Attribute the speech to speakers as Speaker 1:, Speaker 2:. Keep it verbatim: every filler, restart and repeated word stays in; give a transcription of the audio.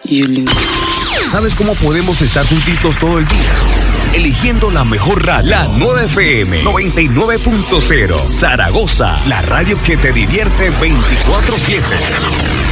Speaker 1: ¿Sabes cómo podemos estar juntitos todo el día? Eligiendo la mejor radio, la nueve F M noventa y nueve punto cero. Zaragoza, la radio que te divierte veinticuatro siete.